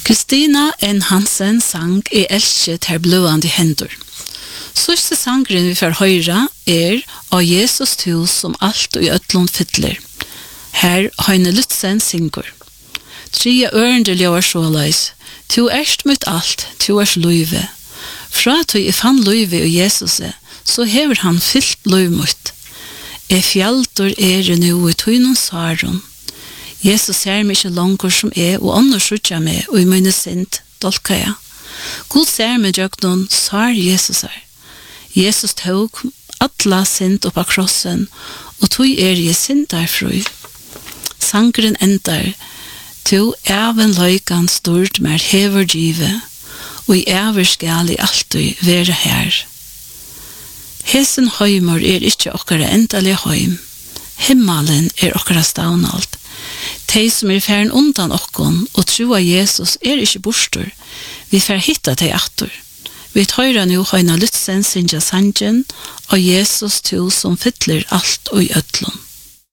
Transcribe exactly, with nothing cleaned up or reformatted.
Kristina N. Hansen sang «Jeg elsker ter bløande hendur». Sørste sangren vi får høyra er «Av Jesus hus som alt og i øtlån fytler». Her Heine Lutzen synger. Tria ørende ljøver såleis, «Tu erst mitt alt, tu erst løyve». Fra tu i fann løyve og Jesus, så hever han fyllt løyv mot. «E fjaldur er nu i tøynun svarun». Jesus ser meg ikke langer som er, og andre skjutja meg, og i mine sint dolka jeg. God ser meg jøgnon, svar Jesus er. Jesus tog atla sint oppa krossen, og tog er jeg sint derfrøy. Sangren endar, to even løykan stort mer hever give, og i ever skal i alltid være her. Hesen høymor er ikke okkara endalige høym. Himmelen er okkara stavnalt. De som er færen undan okkon og troa Jesus er ikke bostor. Vi fær hitta de attor. Vi tøyra nu Heine Lutzen sinja sangen og Jesus to som fytler alt og i ødlån.